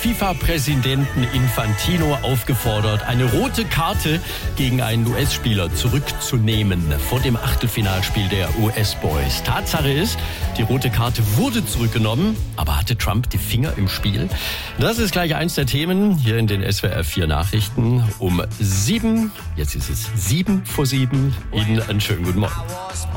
FIFA-Präsidenten Infantino aufgefordert, eine rote Karte gegen einen US-Spieler zurückzunehmen vor dem Achtelfinalspiel der US-Boys. Tatsache ist, die rote Karte wurde zurückgenommen, aber hatte Trump die Finger im Spiel? Das ist gleich eins der Themen hier in den SWR 4 Nachrichten um 7. Jetzt ist es 7 vor 7. Ihnen einen schönen guten Morgen.